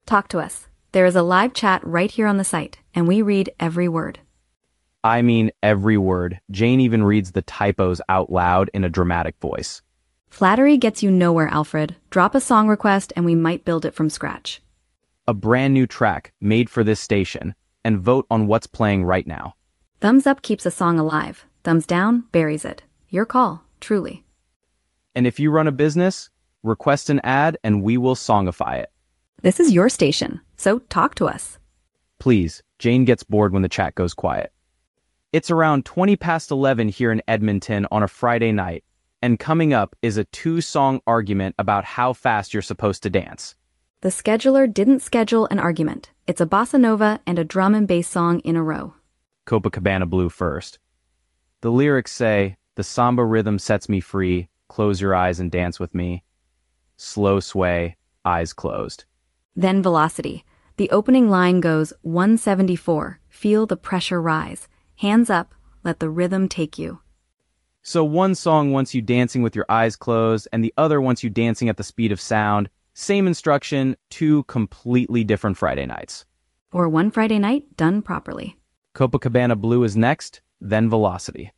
Talk to us. There is a live chat right here on the site, and we read every word. I mean every word. Jane even reads the typos out loud in a dramatic voice. Flattery gets you nowhere, Alfred. Drop a song request and we might build it from scratch. A brand new track made for this station, and vote on what's playing right now. Thumbs up keeps a song alive. Thumbs down buries it. Your call, truly. And if you run a business, request an ad and we will songify it. This is your station, so talk to us. Please, Jane gets bored when the chat goes quiet. It's around 20 past 11 here in Edmonton on a Friday night, and coming up is a 2-song argument about how fast you're supposed to dance. The scheduler didn't schedule an argument. It's a bossa nova and a drum and bass song in a row. Copacabana Blue first. The lyrics say, "The samba rhythm sets me free, close your eyes and dance with me. Slow sway, eyes closed." Then Velocity. The opening line goes 174, feel the pressure rise. Hands up, let the rhythm take you. So one song wants you dancing with your eyes closed, and the other wants you dancing at the speed of sound. Same instruction, 2 completely different Friday nights. Or one Friday night done properly. Copacabana Blue is next, then Velocity.